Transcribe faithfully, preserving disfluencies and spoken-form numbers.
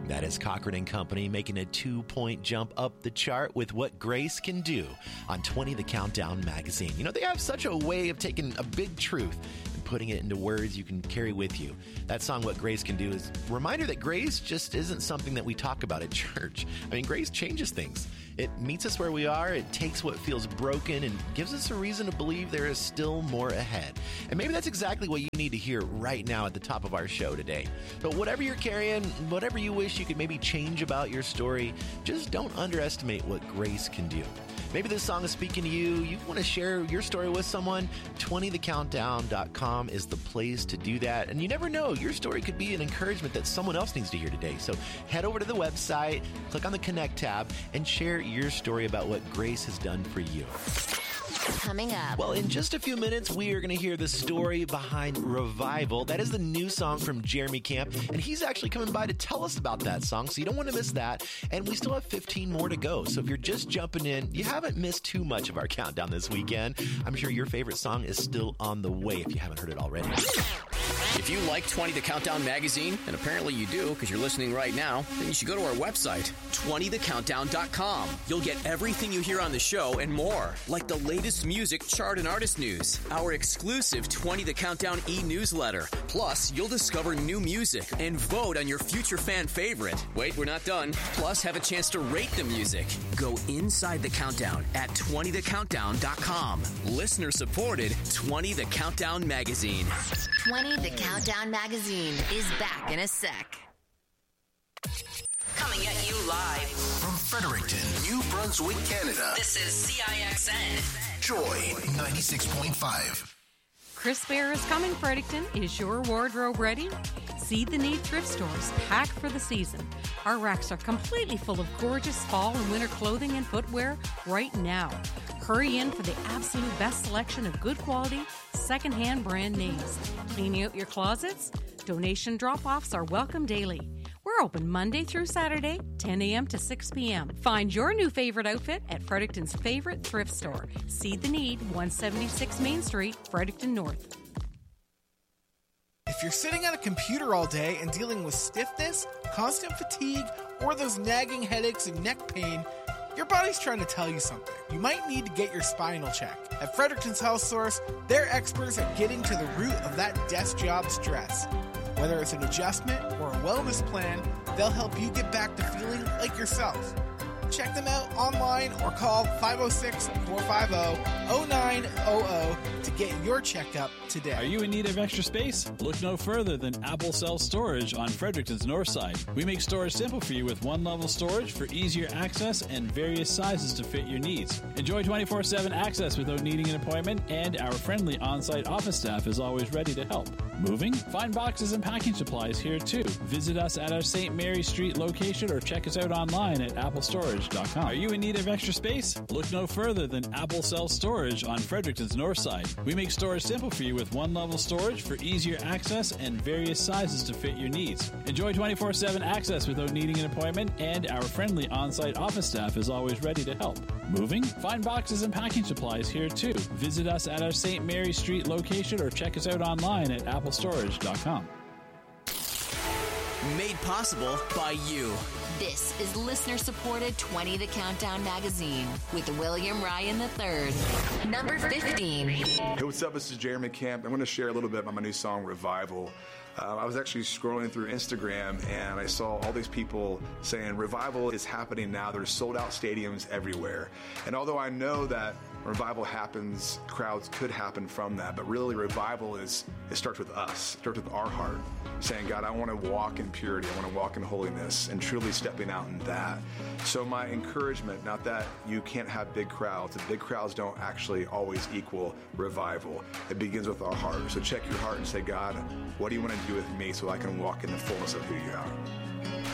That is Cochran and Company making a two-point jump up the chart with What Grace Can Do on twenty The Countdown magazine. You know, they have such a way of taking a big truth and putting it into words you can carry with you. That song, What Grace Can Do, is a reminder that grace just isn't something that we talk about at church. I mean, grace changes things. It meets us where we are, it takes what feels broken and gives us a reason to believe there is still more ahead. And maybe that's exactly what you need to hear right now at the top of our show today. But whatever you're carrying, whatever you wish you could maybe change about your story, just don't underestimate what grace can do. Maybe this song is speaking to you. You want to share your story with someone? twenty the countdown dot com is the place to do that. And you never know, your story could be an encouragement that someone else needs to hear today. So head over to the website, click on the Connect tab, and share your story about what grace has done for you. Coming up. Well, in just a few minutes, we are going to hear the story behind Revival. That is the new song from Jeremy Camp, and he's actually coming by to tell us about that song, so you don't want to miss that. And we still have fifteen more to go, so if you're just jumping in, you haven't missed too much of our countdown this weekend. I'm sure your favorite song is still on the way if you haven't heard it already. If you like twenty The Countdown magazine, and apparently you do because you're listening right now, then you should go to our website, twenty the countdown dot com. You'll get everything you hear on the show and more, like the latest music, chart, and artist news, our exclusive twenty The Countdown e-newsletter. Plus, you'll discover new music and vote on your future fan favorite. Wait, we're not done. Plus, have a chance to rate the music. Go inside the countdown at twenty the countdown dot com. Listener-supported twenty The Countdown magazine. twenty The Countdown magazine is back in a sec. Coming at you live from Fredericton, New Brunswick, Canada. This is C I X N. Joy ninety-six point five. Chris Bear is coming, Fredericton. Is your wardrobe ready? See the Need thrift stores packed for the season. Our racks are completely full of gorgeous fall and winter clothing and footwear right now. Hurry in for the absolute best selection of good quality, secondhand brand names. Cleaning out your closets? Donation drop-offs are welcome daily. We're open Monday through Saturday, ten a.m. to six p.m. Find your new favorite outfit at Fredericton's favorite thrift store. See the Need, one seventy-six Main Street, Fredericton North. If you're sitting at a computer all day and dealing with stiffness, constant fatigue, or those nagging headaches and neck pain, your body's trying to tell you something. You might need to get your spinal checked. At Fredericton's Health Source, they're experts at getting to the root of that desk job stress. Whether it's an adjustment or a wellness plan, they'll help you get back to feeling like yourself. Check them out online or call five oh six, four five oh, oh nine hundred to get your checkup today. Are you in need of extra space? Look no further than Apple Self Storage on Fredericton's north side. We make storage simple for you with one-level storage for easier access and various sizes to fit your needs. Enjoy twenty-four seven access without needing an appointment, and our friendly on-site office staff is always ready to help. Moving? Find boxes and packing supplies here too. Visit us at our Saint Mary Street location or check us out online at apple storage dot com. Are you in need of extra space? Look no further than Apple Self Storage on Fredericton's north side. We make storage simple for you with one-level storage for easier access and various sizes to fit your needs. Enjoy twenty-four seven access without needing an appointment, and our friendly on-site office staff is always ready to help. Moving? Find boxes and packing supplies here too. Visit us at our Saint Mary Street location or check us out online at apple storage dot com. Made possible by you. This is listener-supported twenty The Countdown magazine with William Ryan the third. Number fifteen. Hey, what's up? This is Jeremy Camp. I'm going to share a little bit about my new song, Revival. Uh, I was actually scrolling through Instagram, and I saw all these people saying, Revival is happening now. There's sold-out stadiums everywhere. And although I know that revival happens, crowds could happen from that, but really revival is, it starts with us. It starts with our heart, saying, God, I want to walk in purity. I want to walk in holiness, and truly stepping out in that. So my encouragement, not that you can't have big crowds. The big crowds don't actually always equal revival. It begins with our heart. So check your heart and say, God, what do you want to do with me so I can walk in the fullness of who you are?